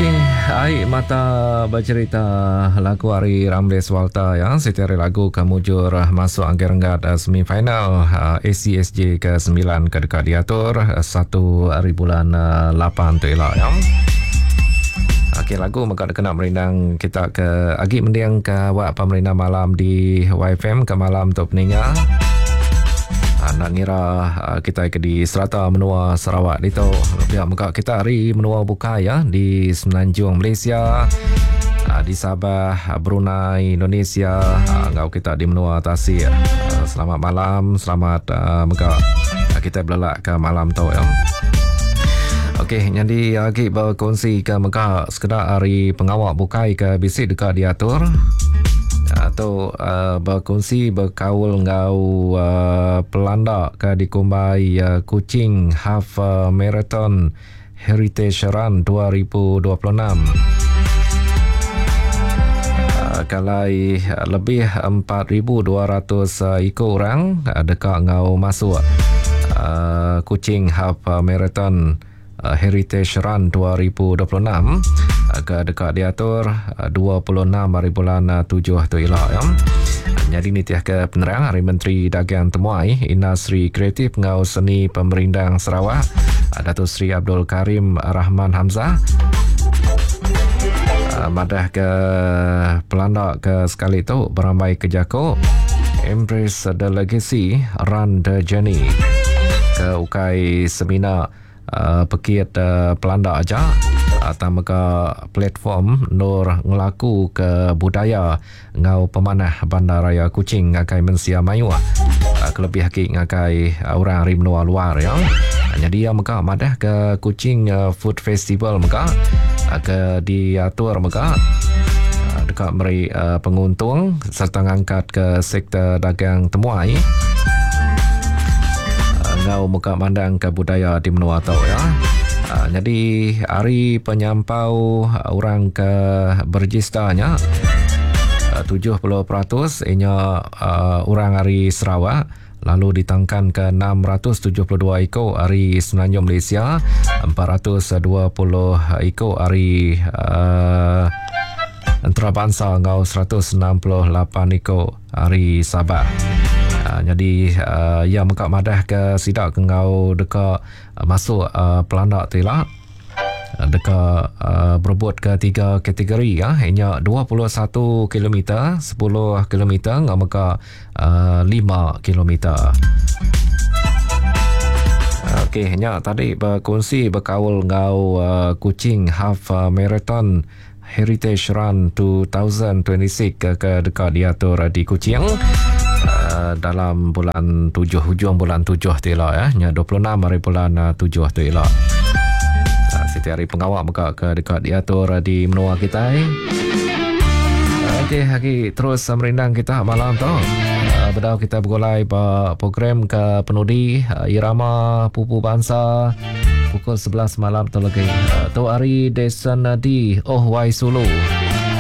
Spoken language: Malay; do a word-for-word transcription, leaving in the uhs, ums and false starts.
Okey, hai mata bercerita lagu Ari Ramles Walta ya. Setiap lagu kemujur masuk angka renggat semifinal A C S J ke sembilan ke dekat diatur satu hari bulan lapan tu elok ya. Okey, lagu maka kena merindang kita ke agi mendiang ke wak pemerintah malam di Y F M ke malam tu peninga. Nak ngira kita ke di Serata Menua Sarawak itu pihak muka kita hari menua buka ya di Semenanjung Malaysia, di Sabah Brunei Indonesia, ngau kita di menua Tasik. Selamat malam, selamat muka kita belak ke malam tu ya. Okey, jadi lagi berkongsi ke muka sekedar hari pengawak bukai ke bisik dekat diatur atau uh, berkongsi berkaul ngau uh, pelanda ke dikumbai uh, Kuching Half uh, Marathon Heritage Run dua ribu dua puluh enam. Uh, kalai uh, lebih empat ribu dua ratus uh, ikut orang uh, dekat ngau masuk uh, Kuching Half uh, Marathon uh, Heritage Run dua ribu dua puluh enam. Ke dekat diatur dua puluh enam hari bulan tujuh tu elok ya. Jadi ni tiah ke penerang Hari Menteri Dagang Temuai Industri Kreatif ngau seni pemerindang Sarawak Datuk Seri Abdul Karim Rahman Hamzah. Madah ke pelanda ke sekali tu beramai ke Jako Embrace the Legacy Run the Journey ke ukai seminar uh, pekit uh, pelanda aja atau ke platform Nur ngelaku ke budaya ngau pemanah Bandaraya Kuching ngakai mensia mayu kelebih hakik ngakai orang hari menua luar ya. Jadi ya maka madah ke Kuching Food Festival maka ke diatur maka dekat meri penguntung serta ngangkat ke sektor dagang temuai ngau muka mandang ke budaya di menua tau ya. Uh, jadi hari penyampau uh, orang ke berregisternya uh, tujuh puluh peratus ianya uh, orang hari Sarawak, lalu ditangkan ke enam ratus tujuh puluh dua ikut hari Semenanjung Malaysia, empat ratus dua puluh ikut hari uh, antarabangsa ngau seratus enam puluh lapan ikut hari Sabah. Uh, jadi uh, ya muka madah ke sidak ke ngau dekat uh, masuk uh, pelanda tu lah uh, dekat uh, berebut ke tiga kategori ya. Hanya dua puluh satu kilometer, sepuluh kilometer ngau muka uh, lima kilometer. Okey, hanya tadi berkongsi berkaul ngau uh, Kuching Half uh, Marathon Heritage Run dua ribu dua puluh enam ke, ke dekat diatur di Kuching uh, dalam bulan tujuh, hujung bulan tujuh tu elok ya. Nya dua puluh enam hari bulan uh, tujuh tu elok. Uh, setiap hari pengawak muka ke dekat diatur di menua kita. Eh. Uh, Okey, hari terus merindang kita malam tu. Uh, Bedau kita bergulai program ke penudi uh, Irama Pupu Bangsa pukul sebelas malam tu lagi. Uh, tu hari Desa Nadi Oh Wai Sulu.